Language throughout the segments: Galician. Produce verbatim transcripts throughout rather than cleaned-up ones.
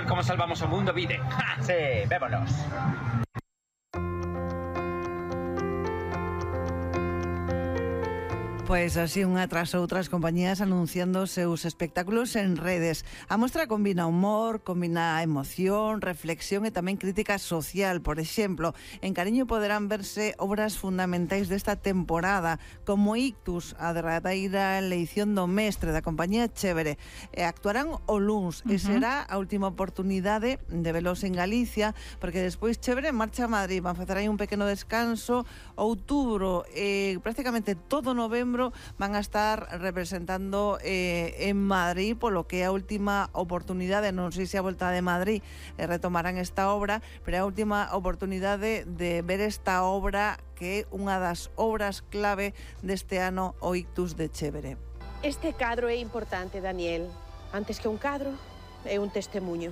como salvamos o mundo, Vide. ¡Ja! Sí, vémonos. Pois así unha tras outras compañías anunciando seus espectáculos en redes. A mostra combina humor, combina emoción, reflexión e tamén crítica social. Por exemplo, en Cariño poderán verse obras fundamentais desta temporada, como Ictus, a derradeira eleición do mestre da compañía Chévere. E actuarán o luns, uh-huh. e será a última oportunidade de velos en Galicia, porque despois Chévere marcha a Madrid, van facer aí un pequeno descanso. Outubro e prácticamente todo novembro van a estar representando eh, en Madrid, polo que é a última oportunidade, non sei se a volta de Madrid eh, retomarán esta obra, pero é a última oportunidade de ver esta obra que é unha das obras clave deste ano, o Ictus de Chévere. Este cadro é importante, Daniel. Antes que un cadro, é un testemunho.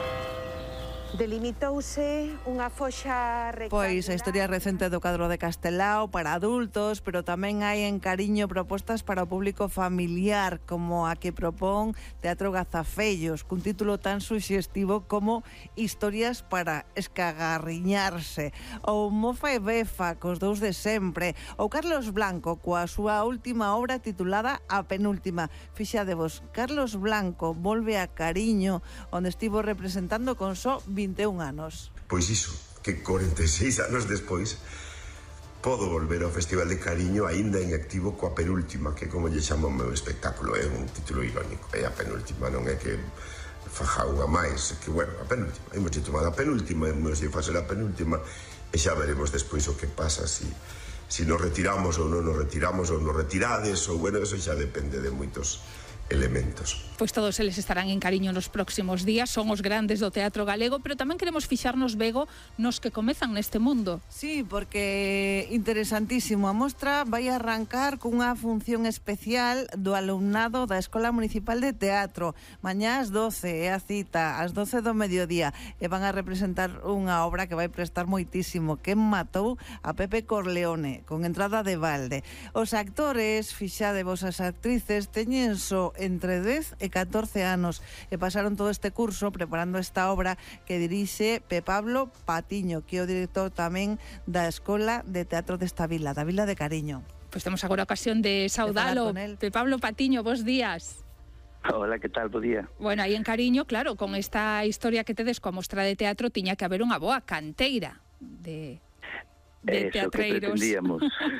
Delimitouse unha foxa rectangular. Pois a historia recente do cadro de Castelao para adultos, pero tamén hai en Cariño propostas para o público familiar, como a que propón Teatro Gazafellos, cun título tan suxestivo como Historias para escagarriñarse, ou Mofa e Befa, cos dous de sempre, ou Carlos Blanco, coa súa última obra titulada A Penúltima. Fixadevos, Carlos Blanco volve a Cariño, onde estivo representando con só vinte e un anos. Pois iso, que corenta e seis anos despois podo volver ao Festival de Cariño aínda en activo coa penúltima, que como lle chamo o meu espectáculo, é un título irónico, é a penúltima, non é que faja unha máis, que bueno, a penúltima, hemos tomado a penúltima, hemos de facer a penúltima e xa veremos despois o que pasa, si, si nos retiramos ou non nos retiramos, ou nos retirades, ou bueno, eso xa depende de moitos elementos. Pois todos eles estarán en Cariño nos próximos días, son os grandes do teatro galego, pero tamén queremos fixarnos, Bego, nos que comezan neste mundo. Sí, porque interesantísimo. A mostra vai arrancar cunha función especial do alumnado da Escola Municipal de Teatro. Mañá ás doce é a cita, ás doce do mediodía, e van a representar unha obra que vai prestar moitísimo, que matou a Pepe Corleone, con entrada de balde. Os actores, fixadevos as actrices, teñen só entre dez e catorce anos e pasaron todo este curso preparando esta obra que dirixe Pe Pablo Patiño, que é o director tamén da Escola de Teatro desta vila, da Vila de Cariño. Pois temos agora a ocasión de saudalo. Pe Pablo Patiño, bos días. Hola, que tal? Bo día. Bueno, aí en Cariño, claro, con esta historia que tedes coa mostra de teatro, tiña que haber unha boa canteira de, de Eso teatreiros. Que pretendíamos.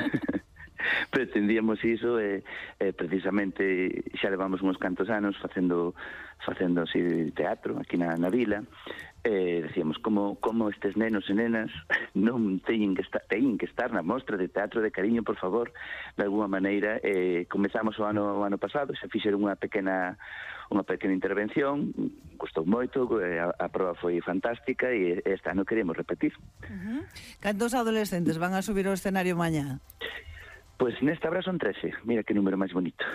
pretendíamos iso e eh, eh, precisamente xa levamos uns cantos anos facendo facendo así teatro aquí na, na vila. Eh, decíamos como como estes nenos e nenas non teñen que estar teñen que estar na mostra de Teatro de Cariño, por favor, de alguma maneira. Eh, comezamos o ano o ano pasado, xa fixeron unha pequena unha pequena intervención, gustou moito, a, a proba foi fantástica e este ano queremos repetir. Uh-huh. Cantos adolescentes van a subir ao escenario mañá? Pois nesta obra son trece, mira que número máis bonito.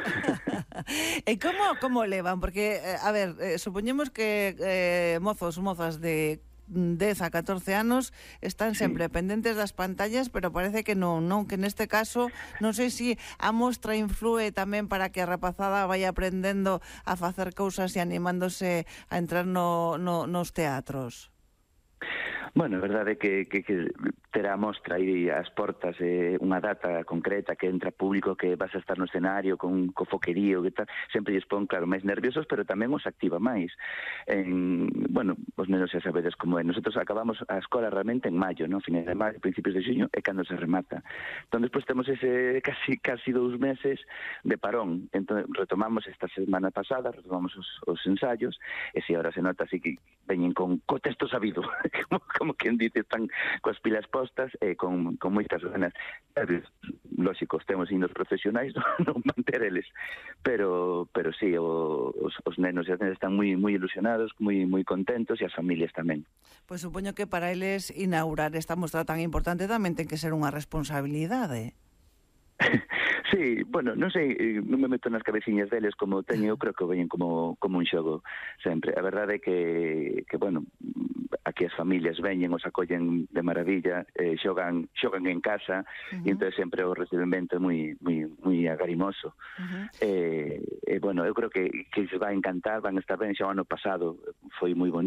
E como como levan? Porque, eh, a ver, eh, supoñemos que eh, mozos, mozas de dez a catorce anos están sempre sí. pendentes das pantallas, pero parece que non, non, que neste caso non sei se a mostra influe tamén para que a rapazada vai aprendendo a facer cousas e animándose a entrar no, no, nos teatros. Bueno, a verdade é que, que, que terá a mostra aí as portas eh, unha data concreta que entra público, que vas a estar no escenario con, co foquerío, que tal, sempre lles pon, claro, máis nerviosos, pero tamén os activa máis. En, bueno, os nenos xa sabedes como é. Nosotros acabamos a escola realmente en maio, non? Finais de maio, principios de xuño, é cando se remata. Entón, despois temos ese casi casi dous meses de parón. Entón, retomamos esta semana pasada, retomamos os, os ensayos, e se ahora se nota así que veñen con co texto sabido, como, como quen dice, están coas pilas postas e con, con moitas ganas. Lógico, temos indos profesionais, non, non manter eles, pero pero sí, o, os, os nenos e as nenas están moi moi ilusionados, moi moi contentos, e as familias tamén. Pois supoño que para eles inaugurar esta mostra tan importante tamén ten que ser unha responsabilidade. Sí, bueno, non sei, non me meto nas cabeciñas deles como teño, eu creo que veñen como, como un xogo sempre. A verdade é que, que bueno, aquí as familias veñen, os acollen de maravilla, eh, xogan, xogan en casa, uh-huh. e entón sempre o recibimento é moi, moi, moi agarimoso. Uh-huh. Eh, eh, bueno, eu creo que, que se vai encantar, van a estar ben, xa o ano pasado foi moi bonito.